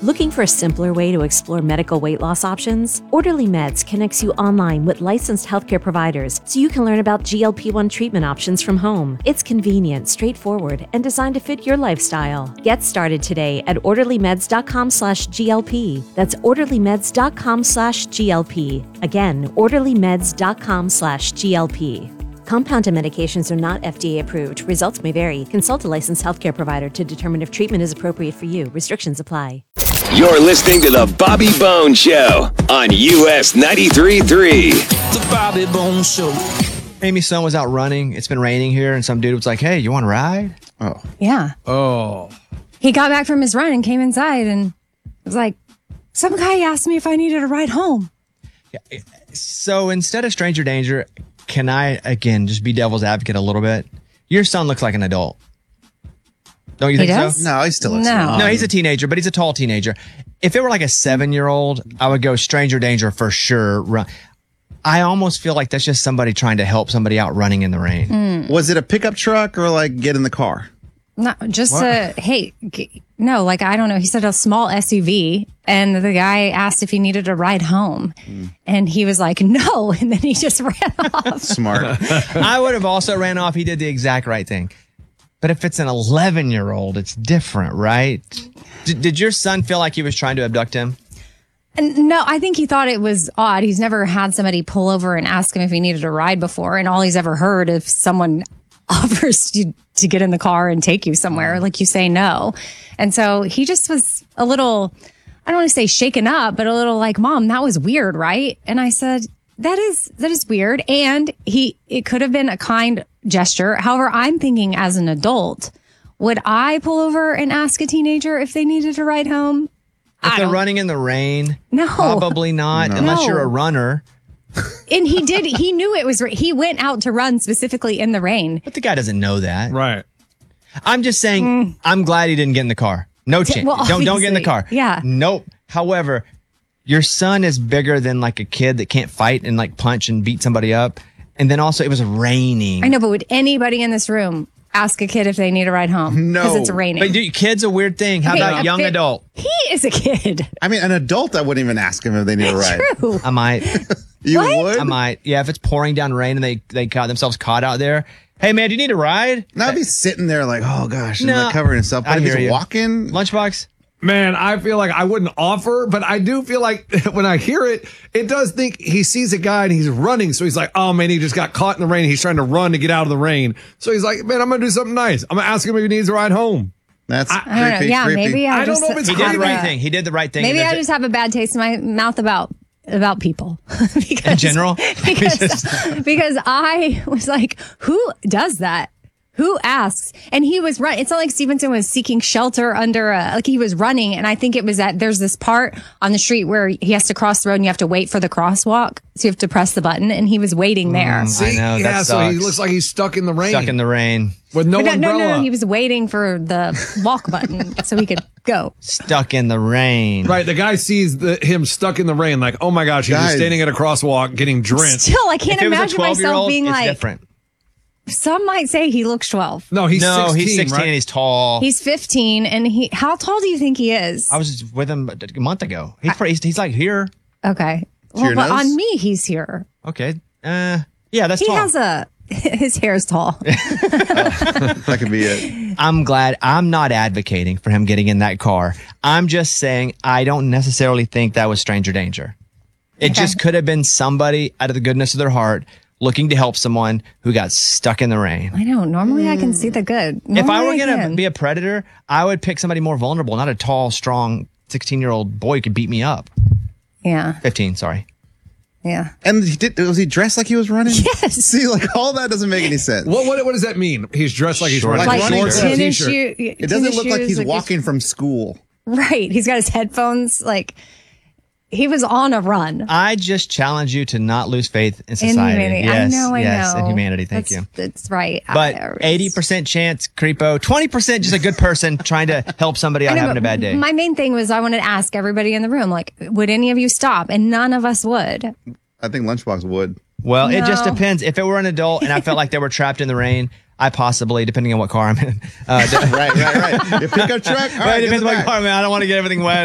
Looking for a simpler way to explore medical weight loss options? Orderly Meds connects you online with licensed healthcare providers so you can learn about GLP-1 treatment options from home. It's convenient, straightforward, and designed to fit your lifestyle. Get started today at orderlymeds.com/GLP. That's orderlymeds.com/GLP. Again, orderlymeds.com/GLP. Compounded medications are not FDA approved. Results may vary. Consult a licensed healthcare provider to determine if treatment is appropriate for you. Restrictions apply. You're listening to The Bobby Bones Show on US 93.3. The Bobby Bones Show. Amy's son was out running. It's been raining here, and some dude was like, hey, you want to ride? Oh. Yeah. Oh. He got back from his run and came inside and was like, some guy asked me if I needed a ride home. Yeah. So instead of stranger danger, can I, again, just be devil's advocate a little bit? Your son looks like an adult. Don't you think so? No, he still looks No, he's a teenager, but he's a tall teenager. If it were like a 7-year-old, I would go stranger danger for sure. Run. I almost feel like that's just somebody trying to help somebody out running in the rain. Was it a pickup truck or like get in the car? No, just I don't know. He said a small SUV, and the guy asked if he needed a ride home, and he was like, no, and then he just ran off. Smart. I would have also ran off. He did the exact right thing. But if it's an 11-year-old, it's different, right? Did your son feel like he was trying to abduct him? No, I think he thought it was odd. He's never had somebody pull over and ask him if he needed a ride before, and all he's ever heard if someone offers you to get in the car and take you somewhere, like you say no. And so he just was a little, I don't want to say shaken up, but a little like, Mom, that was weird, right? And I said, that is weird. And it could have been a kind gesture. However, I'm thinking as an adult, would I pull over and ask a teenager if they needed a ride home? If they're running in the rain, No. probably not, unless you're a runner. And he knew it was, he went out to run specifically in the rain. But the guy doesn't know that. Right. I'm just saying, I'm glad he didn't get in the car. No chance. Well, don't get in the obviously, car. yeah. Nope. However, your son is bigger than like a kid that can't fight and like punch and beat somebody up. And then also it was raining. I know, but would anybody in this room ask a kid if they need a ride home? No. Because it's raining. But dude, kid's a weird thing. How Okay, about young adult? He is a kid. I mean, an adult, I wouldn't even ask him if they need a ride. True. I might. You What? would? I might. Yeah, if it's pouring down rain and they got themselves caught out there. Hey, man, do you need a ride? Now I'd be sitting there like, oh gosh, and No. like covering himself. I But if hear he's you. walking, Lunchbox? Man, I feel like I wouldn't offer, but I do feel like when I hear it, it does think he sees a guy and he's running. So he's like, oh man, he just got caught in the rain. He's trying to run to get out of the rain. So he's like, man, I'm going to do something nice. I'm going to ask him if he needs a ride home. that's I don't know. creepy, Yeah, creepy. maybe I I don't just know if it's He did the creepy. right thing. He did the right thing. Maybe And I there's- just have a bad taste in my mouth about people. because, In general? because I was like, who does that? Who asks? And he was running. It's not like Stevenson was seeking shelter under like he was running. And I think it was that there's this part on the street where he has to cross the road and you have to wait for the crosswalk. So you have to press the button and he was waiting there. I know, yeah, that so he sucks. looks like he's stuck in the rain. Stuck in the rain. with no But umbrella. no. He was waiting for the walk button so he could go. Stuck in the rain. Right, the guy sees him stuck in the rain, like, oh my gosh, he's just Guys. standing at a crosswalk getting drenched. Still, I can't If it was a imagine myself 12-year-old, being it's like, different. some might say he looks 12. No, he's 16, he's 16 right? and he's tall. He's 15 and how tall do you think he is? I was just with him a month ago. He's like here. Okay. your Well, but nose? on me, he's here. Okay. Yeah, that's He tall. has his hair is tall. That could be it. I'm glad. I'm not advocating for him getting in that car. I'm just saying I don't necessarily think that was stranger danger. It just could have been somebody out of the goodness of their heart looking to help someone who got stuck in the rain. I know. Normally I can see the good. If I were Normally going to can. be a predator, I would pick somebody more vulnerable, not a tall, strong 16-year-old boy who could beat me up. Yeah. 15, sorry. Yeah. And was he dressed like he was running? Yes. See, like all that doesn't make any sense. What does that mean? He's dressed like he's Short running. Like Like running shorts and a tennis t-shirt. shoe. It doesn't look like he's walking from school. Right. He's got his headphones. Like he was on a run. I just challenge you to not lose faith in society. humanity. Yes, I yes, know. in humanity. Thank you. That's right. But 80% chance, creepo. 20% just a good person trying to help somebody out having a bad day. My main thing was I wanted to ask everybody in the room, like, would any of you stop? And none of us would. I think Lunchbox would. Well, it just No. depends. If it were an adult and I felt like they were trapped in the rain, I possibly, depending on what car I'm in. Right. Your pickup truck. All Well, right, it get depends the on what back. car I'm in. I don't want to get everything wet.